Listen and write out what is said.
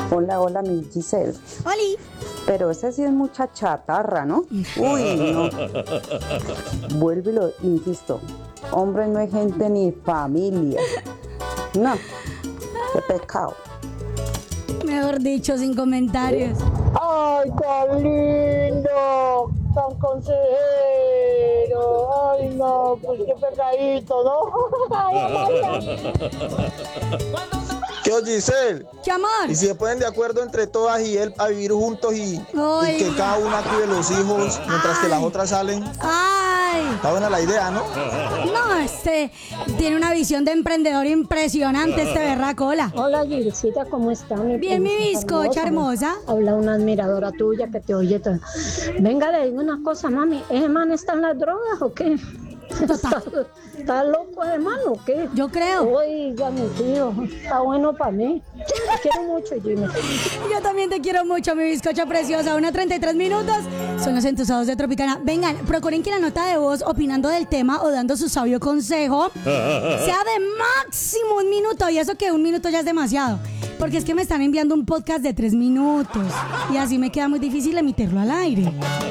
Hola, hola, mi Giselle. ¡Oli! Pero ese sí es mucha chatarra, ¿no? Uy, no. Vuelvo y lo insisto. Hombre no es gente ni familia. No. Qué pecado. Mejor dicho, sin comentarios. ¡Ay, tan lindo! ¡Tan consejero! ¡Ay, no! Pues qué pecadito, ¿no? ¿Qué os, Giselle? ¡Qué amor! Y si se ponen de acuerdo entre todas y él a vivir juntos y que Oiga. cada una cuide los hijos mientras que las otras salen. ¡Ay! Está buena la idea, ¿no? No, tiene una visión de emprendedor impresionante este berracola. Hola, Girsita, ¿cómo está? Bien, mi bizcocha hermosa. Habla una admiradora tuya que te oye todo. Venga, le digo una cosa, mami. ¿Ese man está en las drogas o qué? ¿Está loco ese man o qué? Yo creo. Oiga, mi tío, está bueno para mí. Te quiero mucho, Jimmy. Yo también te quiero mucho, mi bizcocha preciosa. 1:33 minutos. Son los entusados de Tropicana. Vengan, procuren que la nota de voz opinando del tema o dando su sabio consejo sea de máximo 1 minuto. Y eso que 1 minuto ya es demasiado. Porque es que me están enviando un podcast de 3 minutos. Y así me queda muy difícil emitirlo al aire.